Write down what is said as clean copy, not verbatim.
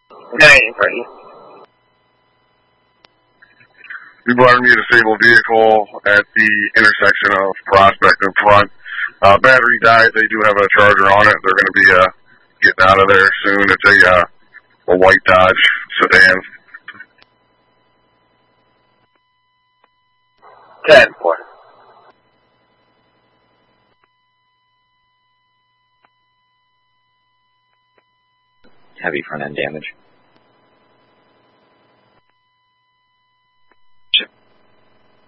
9, We brought me a disabled vehicle at the intersection of Prospect and Front. Battery died. They do have a charger on it. They're going to be getting out of there soon. It's a white Dodge sedan. 10. Heavy front end damage.